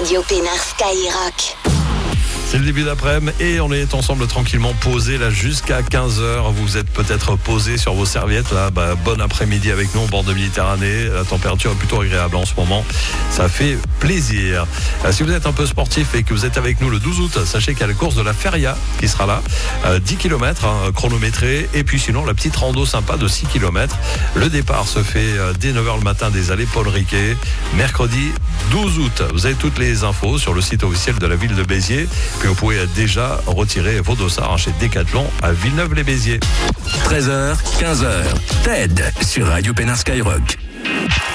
Radio Pénard Skyrock. C'est le début d'après-midi et on est ensemble tranquillement posés là jusqu'à 15h. Vous êtes peut-être posés sur vos serviettes là. Bon après-midi avec nous au bord de Méditerranée. La température est plutôt agréable en ce moment. Ça fait plaisir. Si vous êtes un peu sportif et que vous êtes avec nous le 12 août, sachez qu'il y a la course de la Feria qui sera là. 10 km chronométré. Et puis sinon la petite rando sympa de 6 km. Le départ se fait dès 9h le matin des allées Paul Riquet. Mercredi 12 août. Vous avez toutes les infos sur le site officiel de la ville de Béziers. Puis vous pouvez déjà retirer vos dossards chez Decathlon à Villeneuve-les-Béziers. 13h, 15h, TED sur Radio Pénard Skyrock.